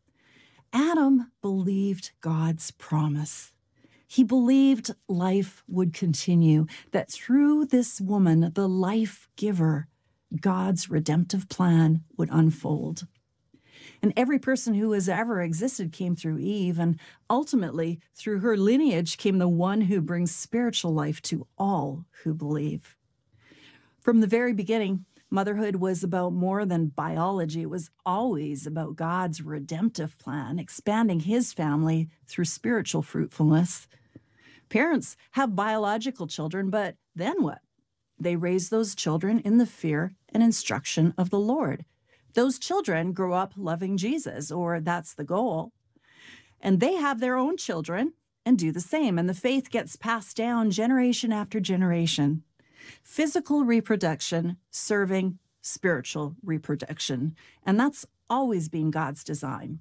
Adam believed God's promise. He believed life would continue, that through this woman, the life giver, God's redemptive plan would unfold. And every person who has ever existed came through Eve, and ultimately, through her lineage came the one who brings spiritual life to all who believe. From the very beginning, motherhood was about more than biology. It was always about God's redemptive plan, expanding his family through spiritual fruitfulness. Parents have biological children, but then what? They raise those children in the fear and instruction of the Lord. Those children grow up loving Jesus, or that's the goal. And they have their own children and do the same. And the faith gets passed down generation after generation. Physical reproduction serving spiritual reproduction. And that's always been God's design.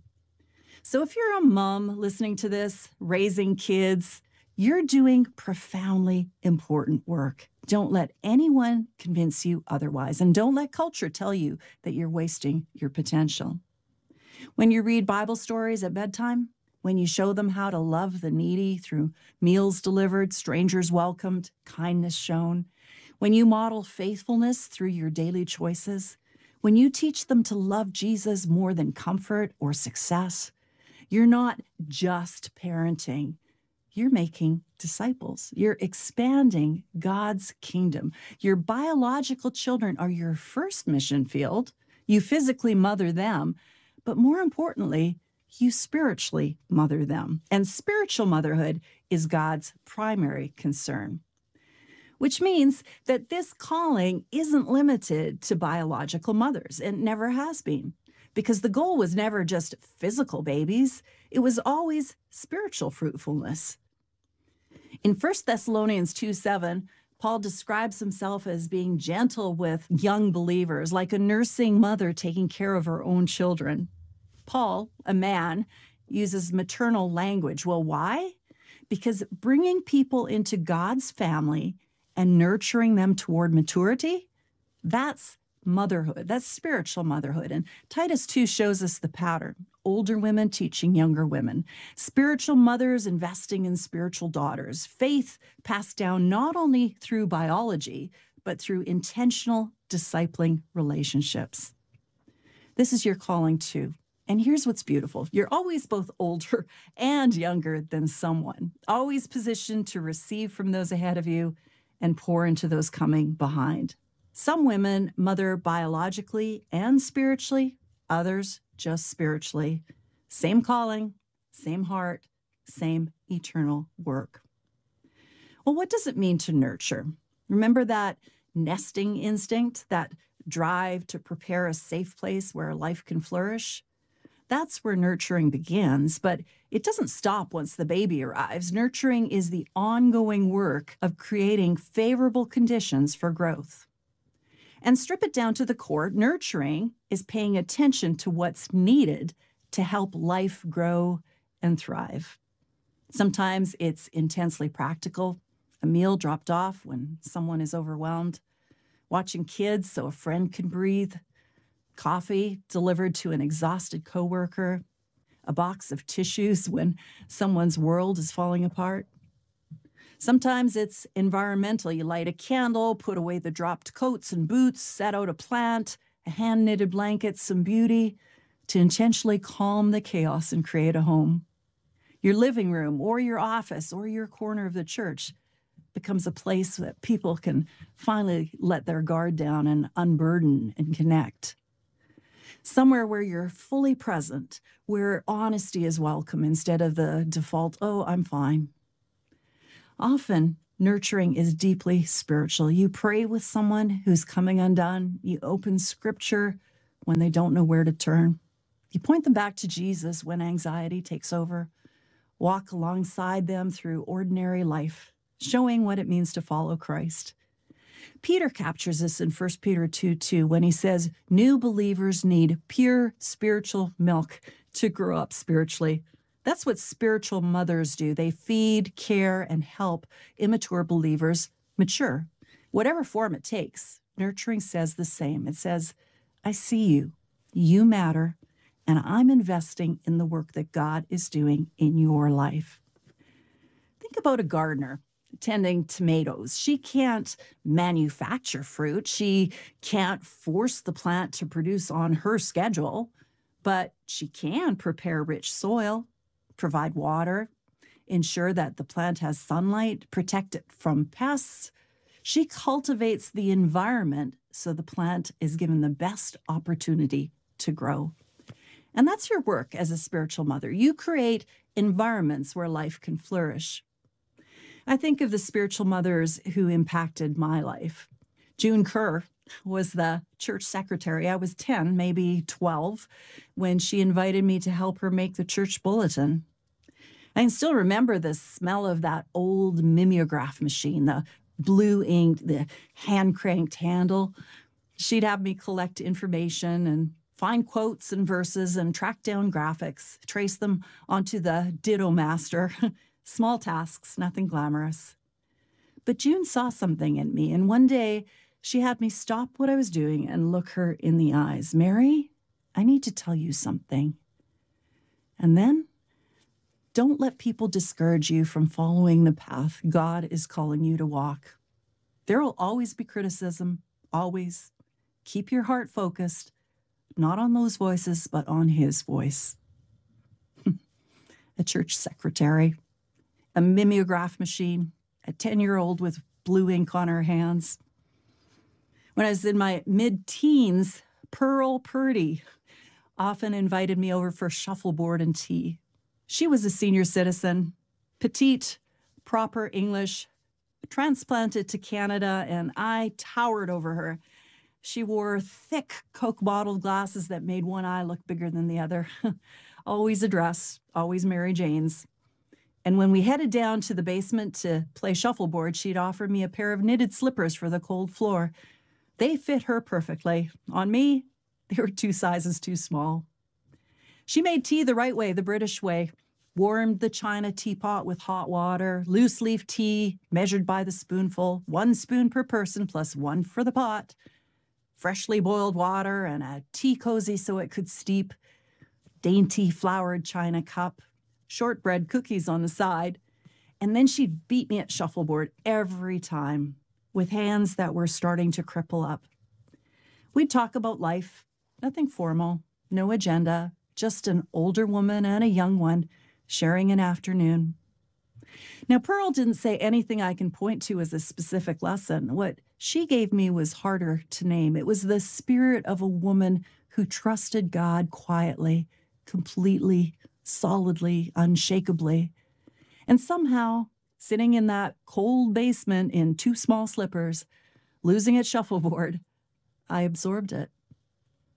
So if you're a mom listening to this, raising kids, you're doing profoundly important work. Don't let anyone convince you otherwise, and don't let culture tell you that you're wasting your potential. When you read Bible stories at bedtime, when you show them how to love the needy through meals delivered, strangers welcomed, kindness shown, when you model faithfulness through your daily choices, when you teach them to love Jesus more than comfort or success, you're not just parenting. You're making disciples. You're expanding God's kingdom. Your biological children are your first mission field. You physically mother them, but more importantly, you spiritually mother them. And spiritual motherhood is God's primary concern, which means that this calling isn't limited to biological mothers. It never has been, because the goal was never just physical babies. It was always spiritual fruitfulness. In 1 Thessalonians 2:7, Paul describes himself as being gentle with young believers, like a nursing mother taking care of her own children. Paul, a man, uses maternal language. Well, why? Because bringing people into God's family and nurturing them toward maturity, that's motherhood. That's spiritual motherhood. And Titus 2 shows us the pattern. Older women teaching younger women, spiritual mothers investing in spiritual daughters, faith passed down not only through biology, but through intentional discipling relationships. This is your calling too. And here's what's beautiful. You're always both older and younger than someone, always positioned to receive from those ahead of you and pour into those coming behind. Some women mother biologically and spiritually, others just spiritually. Same calling, same heart, same eternal work. Well, what does it mean to nurture? Remember that nesting instinct, that drive to prepare a safe place where life can flourish? That's where nurturing begins, but it doesn't stop once the baby arrives. Nurturing is the ongoing work of creating favorable conditions for growth. And strip it down to the core, nurturing is paying attention to what's needed to help life grow and thrive. Sometimes it's intensely practical, a meal dropped off when someone is overwhelmed, watching kids so a friend can breathe, coffee delivered to an exhausted coworker, a box of tissues when someone's world is falling apart. Sometimes it's environmental. You light a candle, put away the dropped coats and boots, set out a plant, a hand-knitted blanket, some beauty to intentionally calm the chaos and create a home. Your living room or your office or your corner of the church becomes a place that people can finally let their guard down and unburden and connect. Somewhere where you're fully present, where honesty is welcome instead of the default, oh, I'm fine. Often, nurturing is deeply spiritual. You pray with someone who's coming undone. You open scripture when they don't know where to turn. You point them back to Jesus when anxiety takes over. Walk alongside them through ordinary life, showing what it means to follow Christ. Peter captures this in 1 Peter 2:2 when he says, new believers need pure spiritual milk to grow up spiritually. That's what spiritual mothers do. They feed, care, and help immature believers mature, whatever form it takes. Nurturing says the same. It says, I see you, you matter, and I'm investing in the work that God is doing in your life. Think about a gardener tending tomatoes. She can't manufacture fruit. She can't force the plant to produce on her schedule, but she can prepare rich soil, provide water, ensure that the plant has sunlight, protect it from pests. She cultivates the environment so the plant is given the best opportunity to grow. And that's your work as a spiritual mother. You create environments where life can flourish. I think of the spiritual mothers who impacted my life. June Kerr was the church secretary. I was 10, maybe 12, when she invited me to help her make the church bulletin. I can still remember the smell of that old mimeograph machine, the blue ink, the hand-cranked handle. She'd have me collect information and find quotes and verses and track down graphics, trace them onto the Ditto Master. Small tasks, nothing glamorous. But June saw something in me, and one day she had me stop what I was doing and look her in the eyes. Mary, I need to tell you something. And then, don't let people discourage you from following the path God is calling you to walk. There will always be criticism, always. Keep your heart focused, not on those voices, but on His voice. A church secretary, a mimeograph machine, a 10-year-old with blue ink on her hands. When I was in my mid-teens, Pearl Purdy often invited me over for shuffleboard and tea. She was a senior citizen, petite, proper English, transplanted to Canada, and I towered over her. She wore thick Coke bottle glasses that made one eye look bigger than the other. Always a dress, always Mary Jane's. And when we headed down to the basement to play shuffleboard, she'd offer me a pair of knitted slippers for the cold floor. They fit her perfectly. On me, they were 2 sizes too small. She made tea the right way, the British way. Warmed the china teapot with hot water, loose leaf tea, measured by the spoonful, 1 spoon per person plus 1 for the pot. Freshly boiled water and a tea cozy so it could steep. Dainty flowered china cup. Shortbread cookies on the side. And then she'd beat me at shuffleboard every time with hands that were starting to cripple up. We'd talk about life, nothing formal, no agenda, just an older woman and a young one sharing an afternoon. Now, Pearl didn't say anything I can point to as a specific lesson. What she gave me was harder to name. It was the spirit of a woman who trusted God quietly, completely, solidly, unshakably. And somehow, sitting in that cold basement in 2 small slippers, losing at shuffleboard, I absorbed it.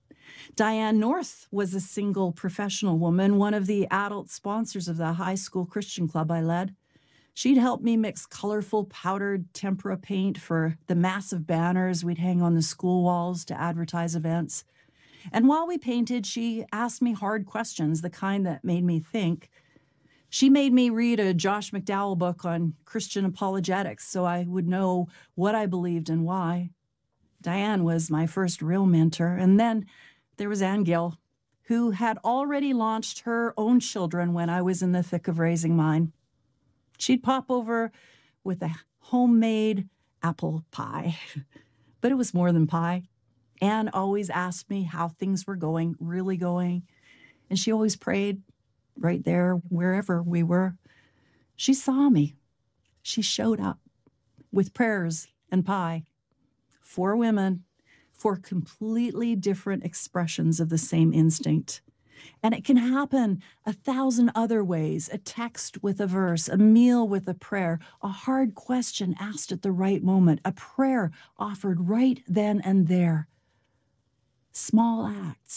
Diane North was a single professional woman, one of the adult sponsors of the high school Christian club I led. She'd help me mix colorful powdered tempera paint for the massive banners we'd hang on the school walls to advertise events. And while we painted, she asked me hard questions, the kind that made me think. She made me read a Josh McDowell book on Christian apologetics so I would know what I believed and why. Diane was my first real mentor. And then there was Ann Gill, who had already launched her own children when I was in the thick of raising mine. She'd pop over with a homemade apple pie, but it was more than pie. Anne always asked me how things were going, really going, and she always prayed right there, wherever we were. She saw me. She showed up with prayers and pie. 4 women, 4 completely different expressions of the same instinct. And it can happen 1,000 other ways: a text with a verse, a meal with a prayer, a hard question asked at the right moment, a prayer offered right then and there. Small acts